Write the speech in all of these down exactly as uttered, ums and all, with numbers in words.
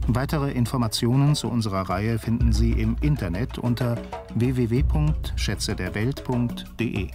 Weitere Informationen zu unserer Reihe finden Sie im Internet unter w w w punkt schätze der welt punkt de.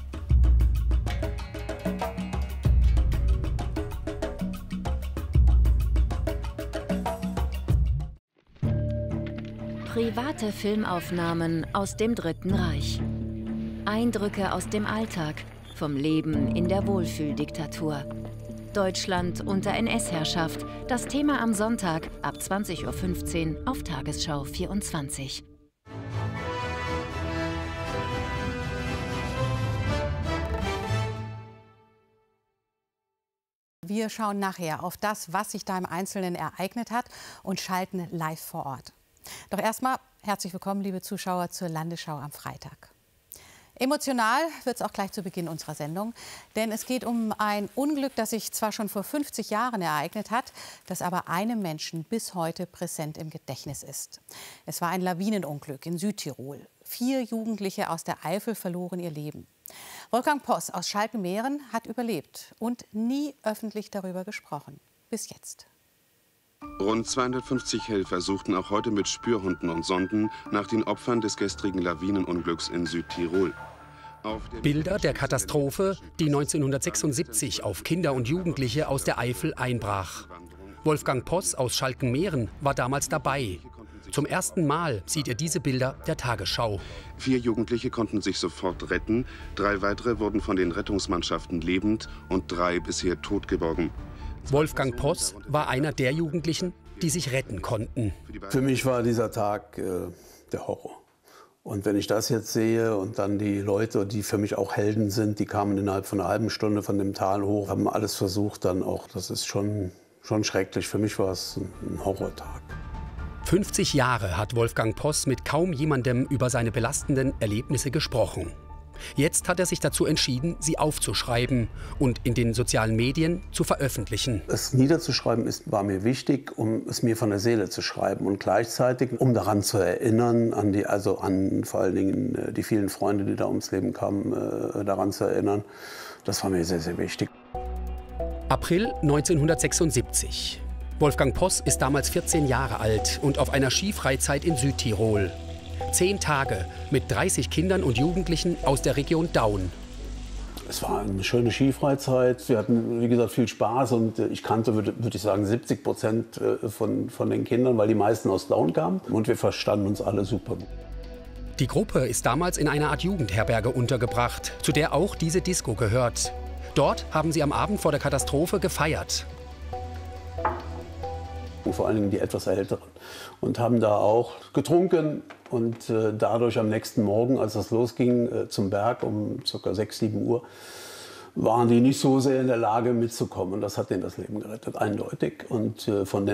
Private Filmaufnahmen aus dem Dritten Reich. Eindrücke aus dem Alltag, vom Leben in der Wohlfühldiktatur. Deutschland unter N S-Herrschaft. Das Thema am Sonntag ab zwanzig Uhr fünfzehn auf Tagesschau vierundzwanzig. Wir schauen nachher auf das, was sich da im Einzelnen ereignet hat und schalten live vor Ort. Doch erstmal herzlich willkommen, liebe Zuschauer, zur Landesschau am Freitag. Emotional wird es auch gleich zu Beginn unserer Sendung, denn es geht um ein Unglück, das sich zwar schon vor fünfzig Jahren ereignet hat, das aber einem Menschen bis heute präsent im Gedächtnis ist. Es war ein Lawinenunglück in Südtirol. Vier Jugendliche aus der Eifel verloren ihr Leben. Wolfgang Poss aus Schalkenmeeren hat überlebt und nie öffentlich darüber gesprochen. Bis jetzt. Rund zweihundertfünfzig Helfer suchten auch heute mit Spürhunden und Sonden nach den Opfern des gestrigen Lawinenunglücks in Südtirol. Bilder der Katastrophe, die neunzehnhundertsechsundsiebzig auf Kinder und Jugendliche aus der Eifel einbrach. Wolfgang Poss aus Schalkenmeeren war damals dabei. Zum ersten Mal sieht er diese Bilder der Tagesschau. Vier Jugendliche konnten sich sofort retten, drei weitere wurden von den Rettungsmannschaften lebend und drei bisher tot geborgen. Wolfgang Poss war einer der Jugendlichen, die sich retten konnten. Für mich war dieser Tag äh, der Horror. Und wenn ich das jetzt sehe und dann die Leute, die für mich auch Helden sind, die kamen innerhalb von einer halben Stunde von dem Tal hoch, haben alles versucht, dann auch, das ist schon, schon schrecklich. Für mich war es ein Horrortag. fünfzig Jahre hat Wolfgang Poss mit kaum jemandem über seine belastenden Erlebnisse gesprochen. Jetzt hat er sich dazu entschieden, sie aufzuschreiben und in den sozialen Medien zu veröffentlichen. Es niederzuschreiben ist, war mir wichtig, um es mir von der Seele zu schreiben und gleichzeitig, um daran zu erinnern, an die, also an vor allen Dingen die vielen Freunde, die da ums Leben kamen, äh, daran zu erinnern. Das war mir sehr, sehr wichtig. April neunzehnhundertsechsundsiebzig. Wolfgang Poss ist damals vierzehn Jahre alt und auf einer Skifreizeit in Südtirol. Zehn Tage mit dreißig Kindern und Jugendlichen aus der Region Daun. Es war eine schöne Skifreizeit. Wir hatten, wie gesagt, viel Spaß. Und ich kannte, würde würd ich sagen, siebzig Prozent von, von den Kindern, weil die meisten aus Daun kamen. Und wir verstanden uns alle super. Die Gruppe ist damals in einer Art Jugendherberge untergebracht, zu der auch diese Disco gehört. Dort haben sie am Abend vor der Katastrophe gefeiert. Und vor allen Dingen die etwas Älteren. Und haben da auch getrunken und äh, dadurch am nächsten Morgen, als das losging, äh, zum Berg um ca. sechs, sieben Uhr, waren die nicht so sehr in der Lage mitzukommen. Und das hat denen das Leben gerettet, eindeutig. Und äh, von den